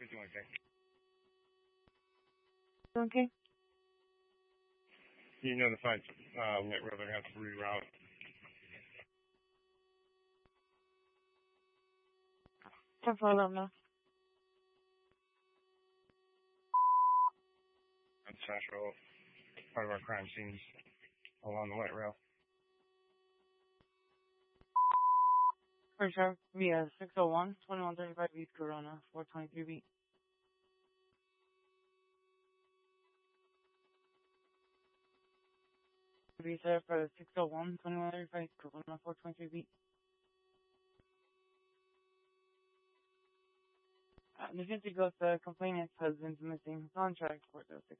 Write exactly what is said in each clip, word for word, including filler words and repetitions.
fifty-one K. Okay. You notified uh, Lit Rail they're going to have to reroute. ten four, let them know. On Central, part of our crime scenes along the Light Rail. For sure. Via six oh one, twenty-one thirty-five East Corona, four twenty-three B. Visa for six oh one, twenty-one thirty-five East Corona, four twenty-three B. Uh, the Vinci goes, the complainant has been missing contract four oh six.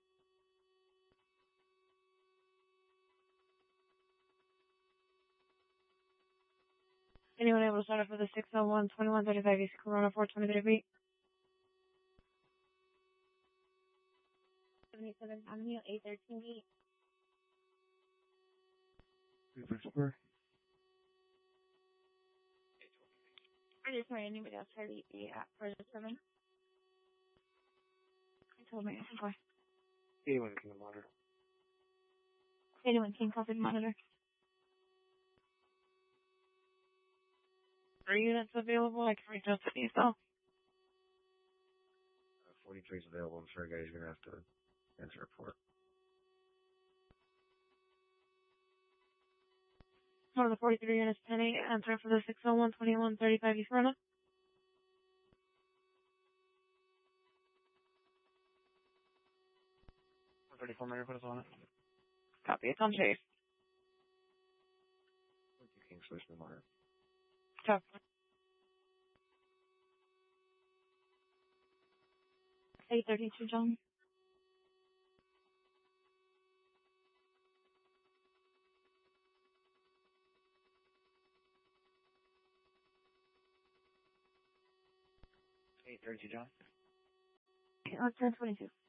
Anyone able to start up for the six oh one, twenty-one thirty-five East Corona, four twenty-three B? seventy-seven Avenue, A thirteen B. Super. I just wanted anybody else to read the app for the seven. I told me, I think eighty-one King Monitor. eighty-one King Coffee Monitor. Three units available, I can reach out to these though. Uh, forty-three is available. I'm sorry, guys, you're going to have to answer a report. One of the forty-three units, ten eight, answer for the six oh one, twenty-one thirty-five East Corona. thirty-four minute, put us on it. Copy, it's on chase. King Solution Monitor. Tough. A thirty-two, John. eight thirty-two, John. Oh, ten twenty-two.